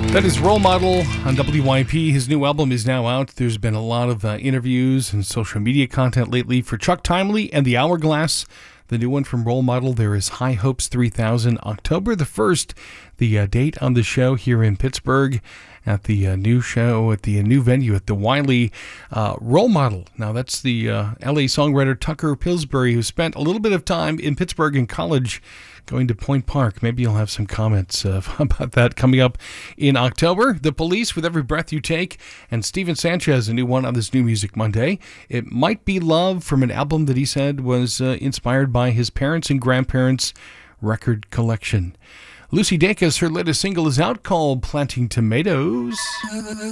That is Role Model on WYP. His new album is now out. There's been a lot of interviews and social media content lately for Chuck Timely and The Hourglass. The new one from Role Model, there is High Hopes 3000, October the 1st. The date on the show here in Pittsburgh at the new show at the new venue at the Wiley. Role Model. Now, that's the LA songwriter Tucker Pillsbury, who spent a little bit of time in Pittsburgh in college going to Point Park. Maybe you'll have some comments about that coming up in October. The Police, With Every Breath You Take, and Steven Sanchez, a new one on this New Music Monday. It Might Be Love, from an album that he said was inspired by his parents' and grandparents' record collection. Lucy Dacus, her latest single is out, called Planting Tomatoes.